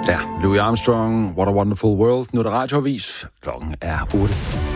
Ja, Louis Armstrong, What a Wonderful World. Nu er der radioavis. Klokken er 8.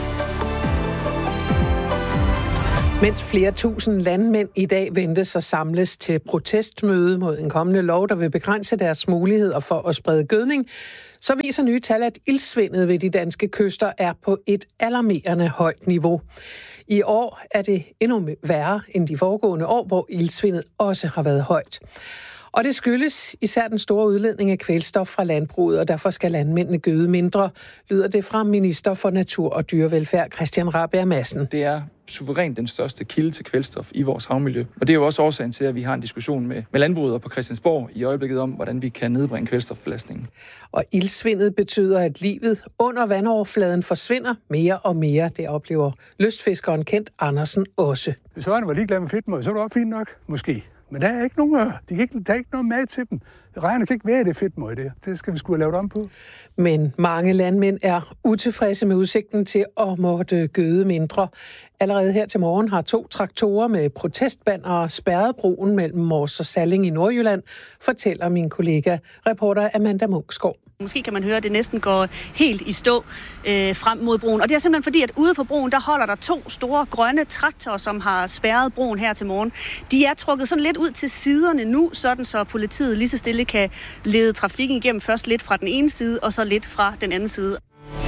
Mens flere tusind landmænd i dag ventes at samles til protestmøde mod en kommende lov, der vil begrænse deres muligheder for at sprede gødning, så viser nye tal, at iltsvindet ved de danske kyster er på et alarmerende højt niveau. I år er det endnu værre end de foregående år, hvor iltsvindet også har været højt. Og det skyldes især den store udledning af kvælstof fra landbruget, og derfor skal landmændene gøde mindre, lyder det fra minister for natur og dyrevelfærd, Christian Rabjerg Madsen. Det er suverænt den største kilde til kvælstof i vores havmiljø. Og det er jo også årsagen til, at vi har en diskussion med landbruget på Christiansborg i øjeblikket om, hvordan vi kan nedbringe kvælstofbelastningen. Og iltsvindet betyder, at livet under vandoverfladen forsvinder mere og mere. Det oplever lystfiskeren Kent Andersen også. Hvis øjne var ligeglade med fedtmøg, så er det også fint nok, måske. Men der er ikke nogen der er ikke noget mad til dem. Regner kan ikke være det fedtmøg der. Det skal vi sgu have lavet om på. Men mange landmænd er utilfredse med udsigten til at måtte gøde mindre. Allerede her til morgen har 2 traktorer med protestbannere spærret broen mellem Mors og Salling i Nordjylland, fortæller min kollega, reporter Amanda Munksgaard. Måske kan man høre, at det næsten går helt i stå frem mod broen. Og det er simpelthen fordi, at ude på broen, der holder der 2 store grønne traktorer, som har spærret broen her til morgen. De er trukket sådan lidt ud til siderne nu, sådan så politiet lige så stille kan lede trafikken igennem først lidt fra den ene side, og så lidt fra den anden side.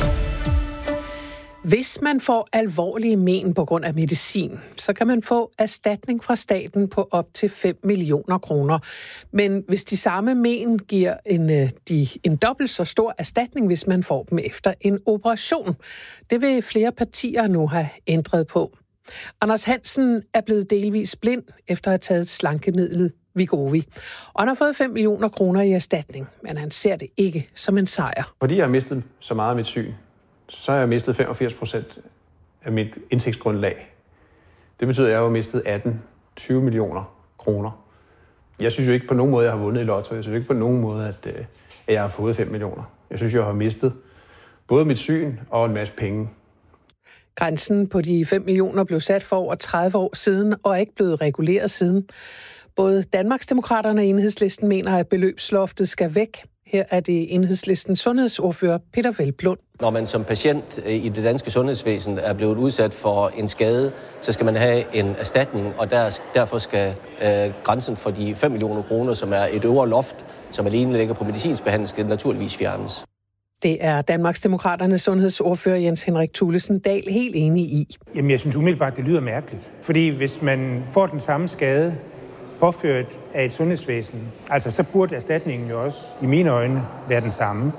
Hvis man får alvorlige men på grund af medicin, så kan man få erstatning fra staten på op til 5 millioner kroner. Men hvis de samme men giver en dobbelt så stor erstatning, hvis man får dem efter en operation. Det vil flere partier nu have ændret på. Anders Hansen er blevet delvis blind efter at have taget slankemidlet Wegovy. Og han har fået 5 millioner kroner i erstatning, men han ser det ikke som en sejr. Fordi jeg har mistet så meget af mit syn, så har jeg mistet 85% af mit indtægtsgrundlag. Det betyder, at jeg har mistet 18-20 millioner kroner. Jeg synes jo ikke på nogen måde, at jeg har vundet i lotto. Jeg synes ikke på nogen måde, at jeg har fået 5 millioner. Jeg synes, jeg har mistet både mit syn og en masse penge. Grænsen på de 5 millioner blev sat for over 30 år siden og er ikke blevet reguleret siden. Både Danmarksdemokraterne og Enhedslisten mener, at beløbsloftet skal væk. Her er det Enhedslistens sundhedsordfører Peter Hvelplund. Når man som patient i det danske sundhedsvæsen er blevet udsat for en skade, så skal man have en erstatning, og derfor skal grænsen for de 5 millioner kroner, som er et øvre loft, som alene ligger på medicinsk behandling, skal naturligvis fjernes. Det er Danmarksdemokraternes sundhedsordfører Jens Henrik Thulesen Dahl helt enig i. Jamen, jeg synes umiddelbart, det lyder mærkeligt. Fordi hvis man får den samme skade påført af et sundhedsvæsen, altså så burde erstatningen jo også i mine øjne være den samme.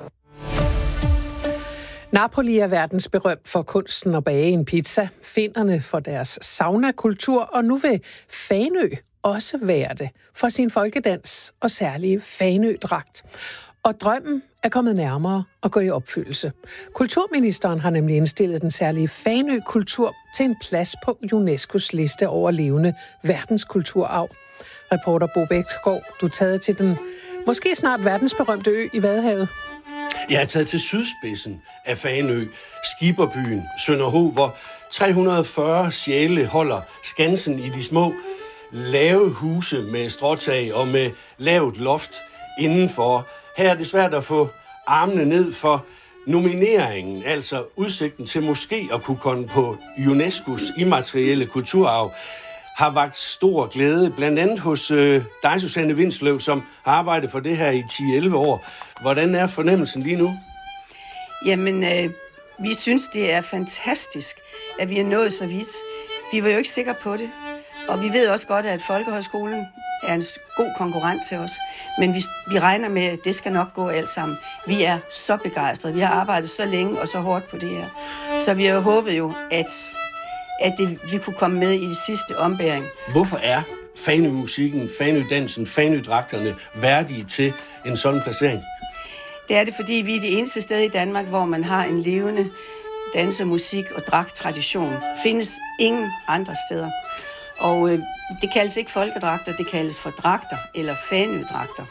Napoli er verdensberømt for kunsten at bage en pizza, finnerne for deres saunakultur, og nu vil Fanø også være det for sin folkedans og særlige Fanø-dragt. Og drømmen er kommet nærmere at gå i opfyldelse. Kulturministeren har nemlig indstillet den særlige Fanø-kultur til en plads på UNESCO's liste over levende verdenskulturarv. Reporter Bo Bæksgaard, du er taget til den måske snart verdensberømte ø i Vadehavet. Jeg er taget til sydspidsen af Fanø, Skiberbyen, Sønderho, hvor 340 sjæle holder skansen i de små lave huse med stråtag og med lavt loft indenfor. Her er det svært at få armene ned for nomineringen, altså udsigten til måske at kunne komme på UNESCO's immaterielle kulturarv, har vakt stor glæde, blandt andet hos dig, Susanne Vindsløv, som har arbejdet for det her i 10-11 år. Hvordan er fornemmelsen lige nu? Jamen, vi synes, det er fantastisk, at vi er nået så vidt. Vi var jo ikke sikre på det, og vi ved også godt, at Folkehøjskolen er en god konkurrent til os. Men vi regner med, at det skal nok gå alt sammen. Vi er så begejstrede. Vi har arbejdet så længe og så hårdt på det her. Så vi har jo håbet jo, at vi kunne komme med i de sidste ombæring. Hvorfor er Fanø-musikken, Fanø-dansen, Fanø-dragterne værdige til en sådan placering? Det er det, fordi vi er det eneste sted i Danmark, hvor man har en levende danse-, musik- og dragttradition. Findes ingen andre steder. Og det kaldes ikke folkedragter, det kaldes for dragter eller Fanø-dragter.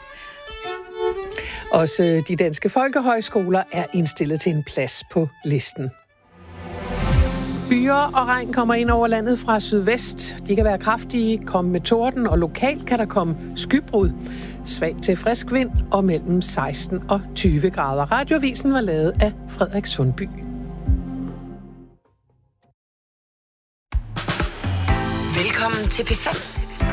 Også de danske folkehøjskoler er indstillet til en plads på listen. Byer og regn kommer ind over landet fra sydvest. De kan være kraftige, komme med torden, og lokalt kan der komme skybrud. Svag til frisk vind og mellem 16 og 20 grader. Radioavisen var lavet af Frederik Sundby. Velkommen til P5.